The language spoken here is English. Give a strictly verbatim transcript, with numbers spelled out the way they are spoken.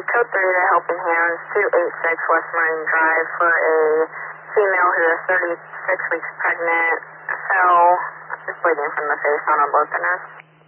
code three to Helping Hands, two eighty-six West Marine Drive, for a female who is thirty-six weeks pregnant, fell, just bleeding from the face on a broken nurse.